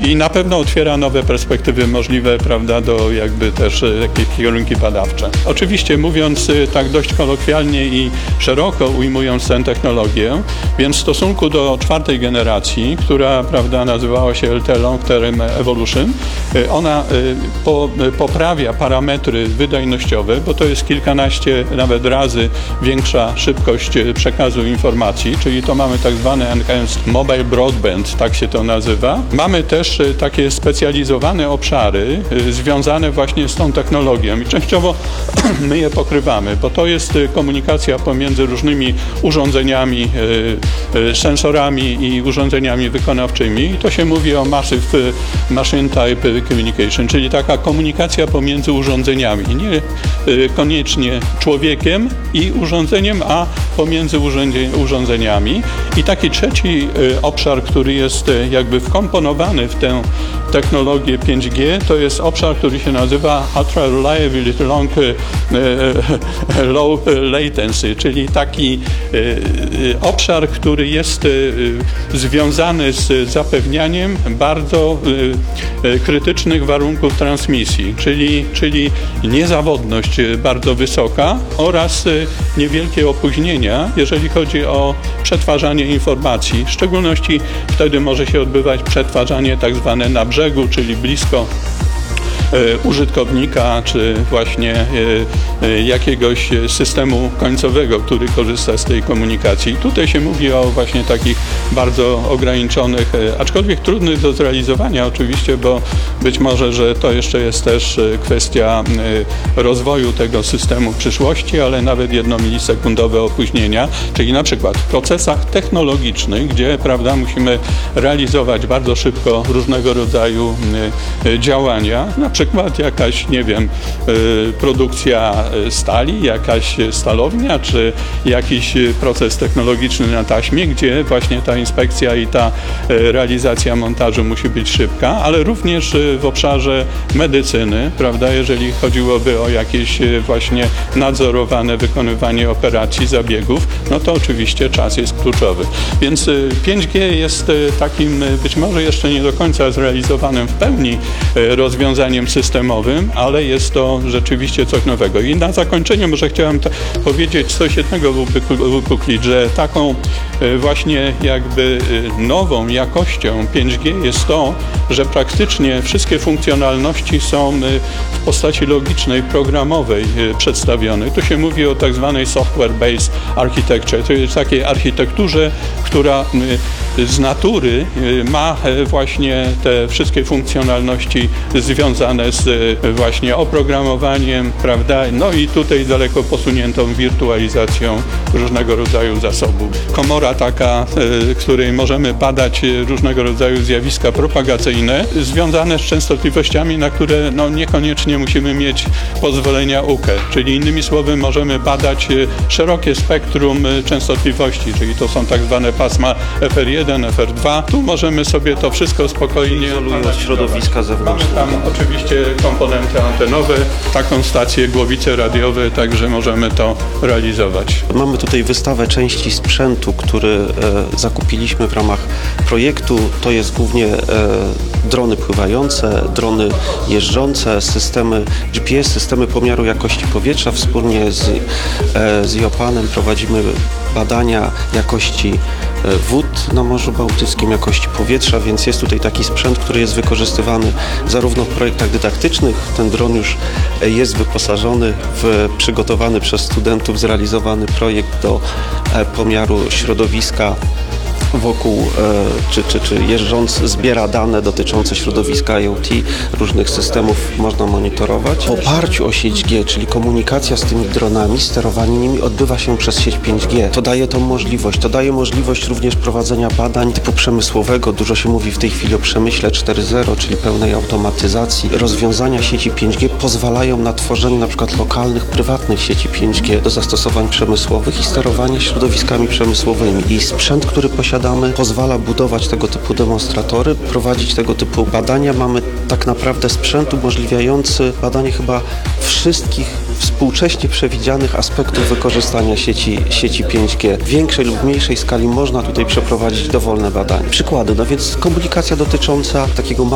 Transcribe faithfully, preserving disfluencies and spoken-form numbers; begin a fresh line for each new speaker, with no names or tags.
i na pewno otwiera nowe perspektywy możliwe, prawda, do jakby też jakieś kierunki badawcze. Oczywiście mówiąc tak dość kolokwialnie i szeroko ujmując tę technologię, więc w stosunku do czwartej generacji, która, prawda, nazywała się L T E Long Term Evolution, ona po, poprawia parametry wydajnościowe, bo to jest kilkanaście nawet razy większa szybkość przekazu informacji, czyli to mamy tak zwany Enhanced Mobile Broadband, tak się to nazywa. Mamy też takie specjalizowane obszary związane właśnie z tą technologią i częściowo my je pokrywamy, bo to jest komunikacja pomiędzy różnymi urządzeniami, sensorami i urządzeniami wykonawczymi i to się mówi o Massive Machine Type Communication, czyli taka komunikacja pomiędzy urządzeniami, nie koniecznie człowiekiem i urządzeniem, a pomiędzy urządzeniami. I taki trzeci obszar, który jest jakby wkomponowany w tę technologię pięć G, to jest obszar, który się nazywa Ultra Reliability Long Low Latency, czyli taki obszar, który jest związany z zapewnianiem bardzo krytycznych warunków transmisji, czyli, czyli niezawodność bardzo wysoka oraz niewielkie opóźnienia, jeżeli chodzi o przetwarzanie informacji. W szczególności wtedy może się odbywać przetwarzanie tak zwane na brzegu, czyli blisko użytkownika, czy właśnie jakiegoś systemu końcowego, który korzysta z tej komunikacji. Tutaj się mówi o właśnie takich bardzo ograniczonych, aczkolwiek trudnych do zrealizowania oczywiście, bo być może, że to jeszcze jest też kwestia rozwoju tego systemu w przyszłości, ale nawet jednomilisekundowe opóźnienia, czyli na przykład w procesach technologicznych, gdzie, prawda, musimy realizować bardzo szybko różnego rodzaju działania, na przykład jakaś, nie wiem, produkcja stali, jakaś stalownia, czy jakiś proces technologiczny na taśmie, gdzie właśnie ta inspekcja i ta realizacja montażu musi być szybka, ale również w obszarze medycyny, prawda, jeżeli chodziłoby o jakieś właśnie nadzorowane wykonywanie operacji, zabiegów, no to oczywiście czas jest kluczowy. Więc pięć G jest takim być może jeszcze nie do końca zrealizowanym w pełni rozwiązaniem systemowym, ale jest to rzeczywiście coś nowego. I na zakończenie może chciałem powiedzieć coś jednego wypuklić, że taką właśnie jakby nową jakością pięć G jest to, że praktycznie wszystkie funkcjonalności są w postaci logicznej, programowej przedstawione. Tu się mówi o tak zwanej software-based architecture, to jest takiej architekturze, która z natury ma właśnie te wszystkie funkcjonalności związane z właśnie oprogramowaniem, prawda, no i tutaj daleko posuniętą wirtualizacją różnego rodzaju zasobów. Komora taka, w której możemy badać różnego rodzaju zjawiska propagacyjne związane z częstotliwościami, na które no, niekoniecznie musimy mieć pozwolenia U K E, czyli innymi słowy możemy badać szerokie spektrum częstotliwości, czyli to są tak zwane pasma F R jeden, F R dwa. Tu możemy sobie to wszystko spokojnie
izolując środowiska zewnętrzne.
Mamy tam oczywiście komponenty antenowe, taką stację, głowice radiowe, także możemy to realizować.
Mamy tutaj wystawę części sprzętu, który e, zakupiliśmy w ramach projektu. To jest głównie e, drony pływające, drony jeżdżące, systemy G P S, systemy pomiaru jakości powietrza. Wspólnie z, e, z Jopanem prowadzimy badania jakości wód na Morzu Bałtyckim, jakości powietrza, więc jest tutaj taki sprzęt, który jest wykorzystywany zarówno w projektach dydaktycznych. Ten dron już jest wyposażony w przygotowany przez studentów, zrealizowany projekt do pomiaru środowiska wokół, e, czy, czy, czy jeżdżąc zbiera dane dotyczące środowiska I O T, różnych systemów można monitorować. W oparciu o sieć G, czyli komunikacja z tymi dronami, sterowanie nimi odbywa się przez sieć pięć G. To daje tą możliwość. To daje możliwość również prowadzenia badań typu przemysłowego. Dużo się mówi w tej chwili o przemyśle cztery zero, czyli pełnej automatyzacji. Rozwiązania sieci pięć G pozwalają na tworzenie na przykład lokalnych, prywatnych sieci pięć G do zastosowań przemysłowych i sterowanie środowiskami przemysłowymi. I sprzęt, który posiada pozwala budować tego typu demonstratory, prowadzić tego typu badania. Mamy tak naprawdę sprzęt umożliwiający badanie chyba wszystkich współcześnie przewidzianych aspektów wykorzystania sieci, sieci pięć G. W większej lub mniejszej skali można tutaj przeprowadzić dowolne badania. Przykłady, no więc komunikacja dotycząca takiego